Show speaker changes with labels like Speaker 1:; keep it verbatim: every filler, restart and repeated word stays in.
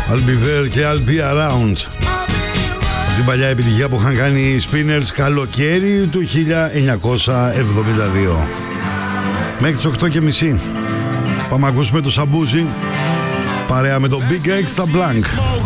Speaker 1: I'll be there και I'll be around. Από την παλιά επιτυχία που είχαν κάνει οι Spinners καλοκαίρι του χίλια εννιακόσια εβδομήντα δύο. Μέχρι τις οκτώ και μισή. Πάμε να ακούσουμε το Σαμπούζι παρέα με το Big Extra Blank.